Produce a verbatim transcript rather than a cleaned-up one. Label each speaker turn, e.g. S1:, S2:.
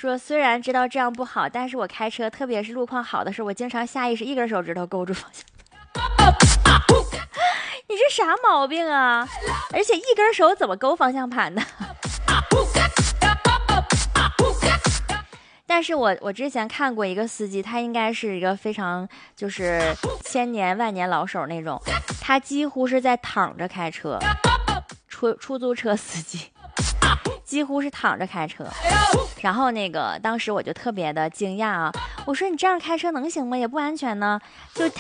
S1: 说虽然知道这样不好，但是我开车，特别是路况好的时候，我经常下意识一根手指头勾住方向盘。你这啥毛病啊？而且一根手怎么勾方向盘呢？但是我我之前看过一个司机，他应该是一个非常就是千年万年老手那种，他几乎是在躺着开车，出出租车司机几乎是躺着开车。然后那个当时我就特别的惊讶啊，我说你这样开车能行吗？也不安全呢。就